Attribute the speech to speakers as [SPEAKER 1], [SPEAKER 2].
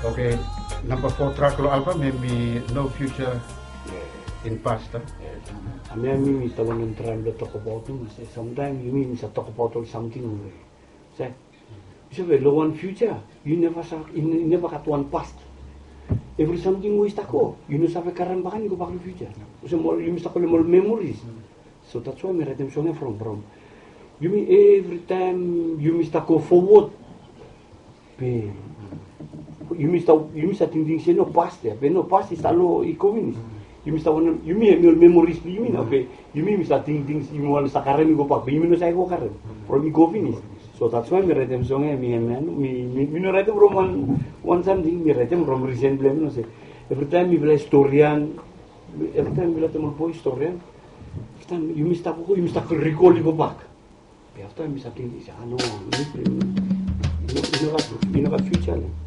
[SPEAKER 1] Okay, number 4 track lo album maybe no future in past.
[SPEAKER 2] I mean, Mr. One trying to talk about it. Sometimes you mean to talk about something. Say, you have one future. You never got one past. Every something we stuck up. You know, have a current behind you back to future. So more you must more memories. So that's why we write them song from. You mean every time you must go forward. You must think things no past there. But no past is allo ikovinis. You must one. You mean your memories. You mean okay. You mean must think things you want to current go back. You mean no say go current. From ikovinis. So that's why we write them song. Me no write them from one something. We write them from recent blame. No say. Every time we play historian. Every time we let them play historian. Every time you must recall you go back. After I miss something, I know. You know what future.